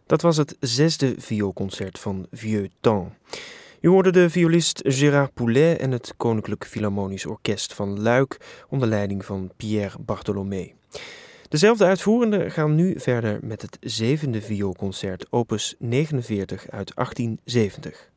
Dat was het 6e vioolconcert van Vieux Temps. U hoorde de violist Gérard Poulet en het Koninklijk Philharmonisch Orkest van Luik onder leiding van Pierre Bartholomé. Dezelfde uitvoerenden gaan nu verder met het 7e vioolconcert, opus 49 uit 1870.